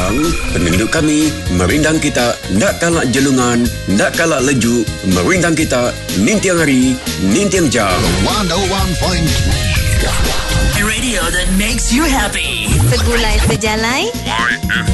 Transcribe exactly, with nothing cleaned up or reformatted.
Jang, penduduk kami, merindang kita, ndak kalak jelungan, ndak kalak leju, merindang kita, nintiang hari, nintiang jam. one oh one point three Radio that makes you happy. Segulai sejalai